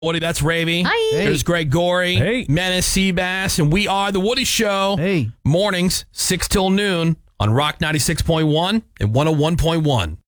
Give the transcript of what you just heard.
Woody, that's Ravy. Hi. Hey. There's Greg Gorey. Hey. Menace Seabass. And we are The Woody Show. Hey. Mornings, 6 till noon on Rock 96.1 and 101.1.